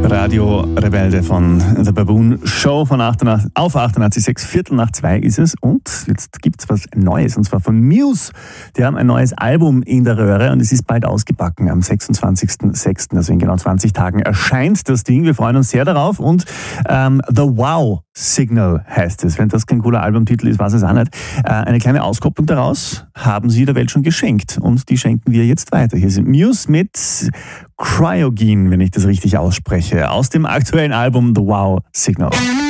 Radio Rebelde von The Baboon Show von 88,6. 1:15 ist es. Und jetzt gibt's was Neues, und zwar von Muse. Die haben ein neues Album in der Röhre und es ist bald ausgebacken. Am 26.06., also in genau 20 Tagen, erscheint das Ding. Wir freuen uns sehr darauf. Und The Wow Signal heißt es. Wenn das kein cooler Albumtitel ist, weiß es auch nicht. Eine kleine Auskopplung daraus haben sie der Welt schon geschenkt. Und die schenken wir jetzt weiter. Hier sind Muse mit Cryogen, wenn ich das richtig ausspreche, aus dem aktuellen Album The Wow Signal.